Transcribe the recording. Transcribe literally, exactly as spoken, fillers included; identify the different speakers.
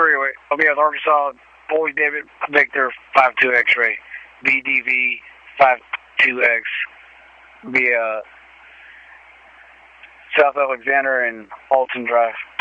Speaker 1: three-way. I'll be at Arkansas, Bowie David Victor five two X-ray, B D V five two X. Be uh, South Alexander and Alton Drive.